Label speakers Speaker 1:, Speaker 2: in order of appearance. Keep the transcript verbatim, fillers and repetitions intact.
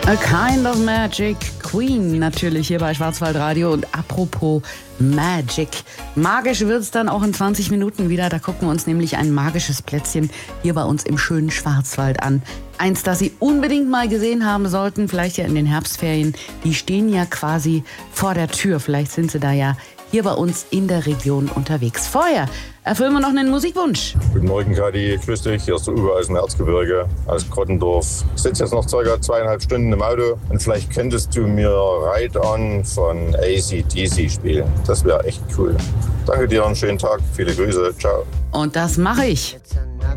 Speaker 1: A Kind of Magic, Queen natürlich hier bei Schwarzwaldradio. Und apropos Magic, magisch wird's dann auch in zwanzig Minuten wieder. Da gucken wir uns nämlich ein magisches Plätzchen hier bei uns im schönen Schwarzwald an. Eins, das Sie unbedingt mal gesehen haben sollten, vielleicht ja in den Herbstferien. Die stehen ja quasi vor der Tür. Vielleicht sind Sie da ja hier bei uns in der Region unterwegs. Vorher erfüllen wir noch einen Musikwunsch.
Speaker 2: Guten Morgen, Kadi. Grüß dich. Hier ist der Uwe aus dem Erzgebirge, aus Grottendorf. Ich sitze jetzt noch circa zweieinhalb Stunden im Auto und vielleicht könntest du mir Ride On von A C D C spielen. Das wäre echt cool. Danke dir, einen schönen Tag. Viele Grüße. Ciao.
Speaker 1: Und das mache ich.